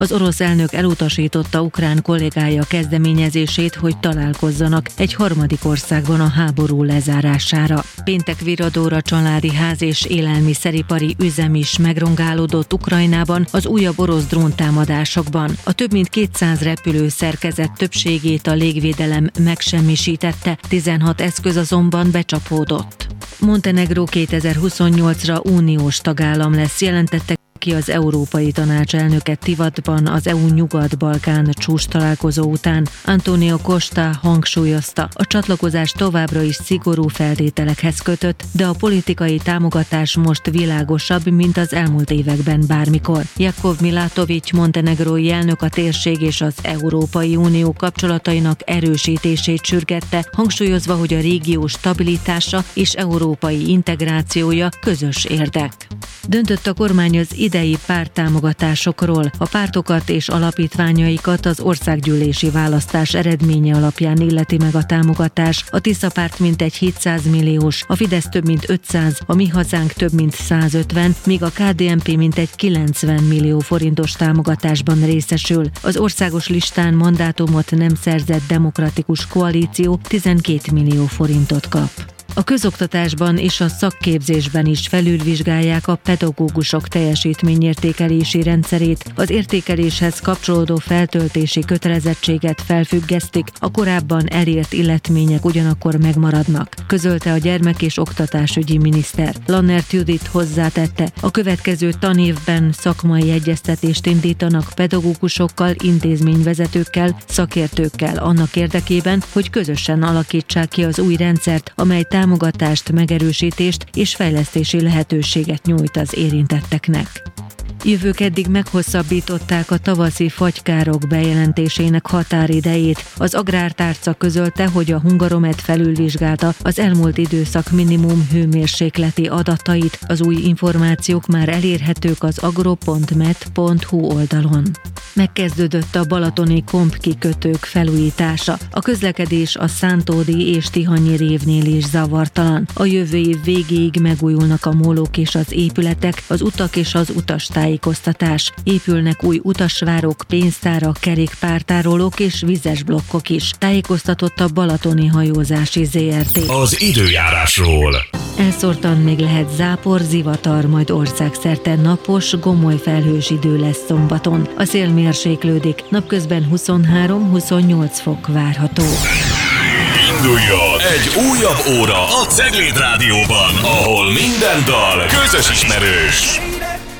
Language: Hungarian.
Az orosz elnök elutasította ukrán kollégája kezdeményezését, hogy találkozzanak egy harmadik országban a háború lezárására. Péntek viradóra családi ház és élelmiszeripari üzem is megrongálódott Ukrajnában az újabb orosz dróntámadásokban. A több mint 200 repülő szerkezet többségét a légvédelem megsemmisítette, 16 eszköz azonban becsapódott. Montenegró 2028-ra uniós tagállam lesz, jelentette ki az Európai Tanács elnöke Tivatban az EU Nyugat-Balkán csúcstalálkozó után. Antonio Costa hangsúlyozta, a csatlakozás továbbra is szigorú feltételekhez kötött, de a politikai támogatás most világosabb, mint az elmúlt években bármikor. Jakov Milatović montenegrói elnök a térség és az Európai Unió kapcsolatainak erősítését sürgette, hangsúlyozva, hogy a régió stabilitása és európai integrációja közös érdek. Döntött a kormány az idei párttámogatásokról. A pártokat és alapítványaikat az országgyűlési választás eredménye alapján illeti meg a támogatás. A Tisza párt mintegy 700 milliós, a Fidesz több mint 500, a Mi Hazánk több mint 150, míg a KDNP mintegy 90 millió forintos támogatásban részesül. Az országos listán mandátumot nem szerzett Demokratikus Koalíció 12 millió forintot kap. A közoktatásban és a szakképzésben is felülvizsgálják a pedagógusok teljesítményértékelési rendszerét. Az értékeléshez kapcsolódó feltöltési kötelezettséget felfüggesztik, a korábban elért illetmények ugyanakkor megmaradnak, közölte a gyermek- és oktatásügyi miniszter. Lannert Judit hozzátette, a következő tanévben szakmai egyeztetést indítanak pedagógusokkal, intézményvezetőkkel, szakértőkkel annak érdekében, hogy közösen alakítsák ki az új rendszert, amely támogatást, megerősítést és fejlesztési lehetőséget nyújt az érintetteknek. Jövő keddig meghosszabbították a tavaszi fagykárok bejelentésének határidejét. Az Agrártárca közölte, hogy a Hungaromet felülvizsgálta az elmúlt időszak minimum hőmérsékleti adatait. Az új információk már elérhetők az agro.met.hu oldalon. Megkezdődött a balatoni kompkikötők felújítása. A közlekedés a Szántódi és Tihanyi révnél is zavartalan. A jövő év végéig megújulnak a mólók és az épületek, az utak és az utastájékoztatás. Épülnek új utasvárok, pénztárak, kerékpártárolók és vizes blokkok is. Tájékoztatott a Balatoni Hajózási ZRT. Az időjárásról. Elszórtan még lehet zápor, zivatar, majd országszerte napos, gomoly felhős idő lesz szombaton. A szél mérséklődik, napközben 23-28 fok várható. Induljon egy újabb óra a Cegléd Rádióban, ahol minden dal közös ismerős.